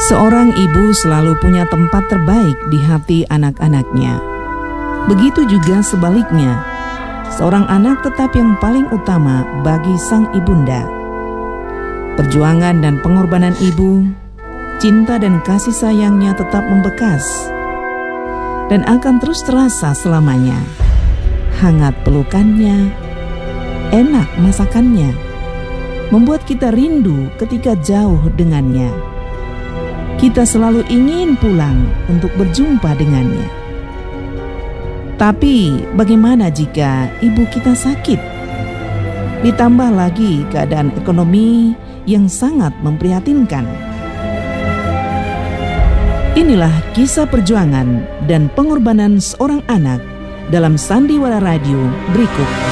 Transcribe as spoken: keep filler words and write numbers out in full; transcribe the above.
Seorang ibu selalu punya tempat terbaik di hati anak-anaknya. Begitu juga sebaliknya, seorang anak tetap yang paling utama bagi sang ibunda. Perjuangan dan pengorbanan ibu, cinta dan kasih sayangnya tetap membekas dan akan terus terasa selamanya. Hangat pelukannya, enak masakannya, membuat kita rindu ketika jauh dengannya. Kita selalu ingin pulang untuk berjumpa dengannya. Tapi bagaimana jika ibu kita sakit? Ditambah lagi keadaan ekonomi yang sangat memprihatinkan. Inilah kisah perjuangan dan pengorbanan seorang anak dalam Sandiwara Radio berikut.